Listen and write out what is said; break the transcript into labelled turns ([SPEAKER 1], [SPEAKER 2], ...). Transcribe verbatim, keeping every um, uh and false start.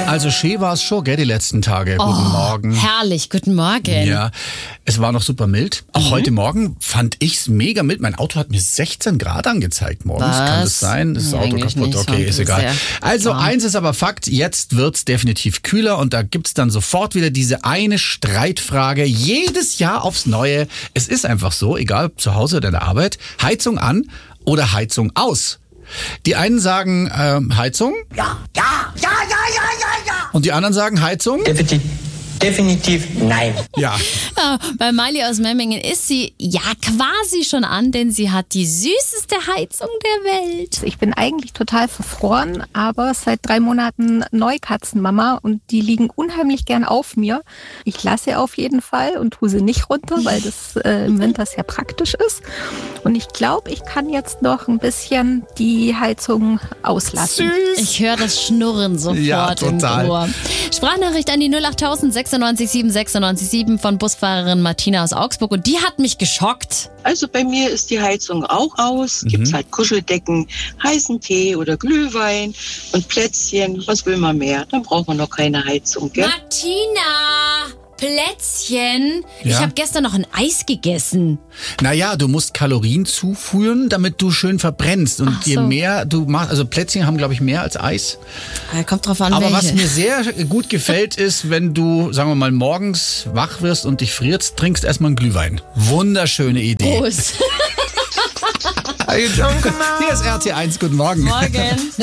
[SPEAKER 1] Also schön war es schon, gell, die letzten Tage.
[SPEAKER 2] Oh,
[SPEAKER 1] Guten Morgen.
[SPEAKER 2] Herrlich, guten Morgen.
[SPEAKER 1] Ja, es war noch super mild. Auch
[SPEAKER 2] Mhm.
[SPEAKER 1] heute Morgen fand ich's mega mild. Mein Auto hat mir sechzehn Grad angezeigt morgens.
[SPEAKER 2] Was?
[SPEAKER 1] Kann das sein? Ist das
[SPEAKER 2] Nee,
[SPEAKER 1] Auto
[SPEAKER 2] eigentlich
[SPEAKER 1] kaputt?
[SPEAKER 2] nicht.
[SPEAKER 1] Okay, ist
[SPEAKER 2] Sonst
[SPEAKER 1] egal.
[SPEAKER 2] ist
[SPEAKER 1] Also
[SPEAKER 2] warm.
[SPEAKER 1] eins ist aber Fakt, jetzt wird's definitiv kühler und da gibt's dann sofort wieder diese eine Streitfrage. Jedes Jahr aufs Neue. Es ist einfach so, egal ob zu Hause oder in der Arbeit, Heizung an oder Heizung aus. Die einen sagen ähm, Heizung.
[SPEAKER 3] Ja, ja, ja, ja, ja, ja, ja.
[SPEAKER 1] Und die anderen sagen Heizung.
[SPEAKER 3] Definitiv, definitiv nein.
[SPEAKER 1] Ja.
[SPEAKER 2] Ja, bei Miley aus Memmingen ist sie ja quasi schon an, denn sie hat die süßeste Heizung der Welt.
[SPEAKER 4] Ich bin eigentlich total verfroren, aber seit drei Monaten Neukatzenmama und die liegen unheimlich gern auf mir. Ich lasse auf jeden Fall und tue sie nicht runter, weil das äh, im Winter sehr praktisch ist. Und ich glaube, ich kann jetzt noch ein bisschen die Heizung auslassen.
[SPEAKER 1] Süß.
[SPEAKER 2] Ich höre das Schnurren sofort
[SPEAKER 1] Ja, total.
[SPEAKER 2] im Ohr. Sprachnachricht an die null acht null null sechsundneunzig sieben sechsundneunzig sieben von Busfahrerin Martina aus Augsburg und die hat mich geschockt.
[SPEAKER 5] Also bei mir ist die Heizung auch aus. Gibt's halt Kuscheldecken, heißen Tee oder Glühwein und Plätzchen. Was will man mehr? Dann braucht man noch keine Heizung, gell?
[SPEAKER 2] Martina, Plätzchen. Ich
[SPEAKER 1] Ja?
[SPEAKER 2] habe gestern noch ein Eis gegessen.
[SPEAKER 1] Naja, du musst Kalorien zuführen, damit du schön verbrennst. Und
[SPEAKER 2] Ach
[SPEAKER 1] je
[SPEAKER 2] so.
[SPEAKER 1] mehr du machst, also Plätzchen haben, glaube ich, mehr als Eis.
[SPEAKER 2] Kommt drauf an,
[SPEAKER 1] Aber
[SPEAKER 2] welche.
[SPEAKER 1] was mir sehr gut gefällt, ist, wenn du, sagen wir mal, morgens wach wirst und dich frierst, trinkst erstmal einen Glühwein. Wunderschöne Idee.
[SPEAKER 2] Prost.
[SPEAKER 1] Hier ist R T eins, guten Morgen.
[SPEAKER 2] Morgen.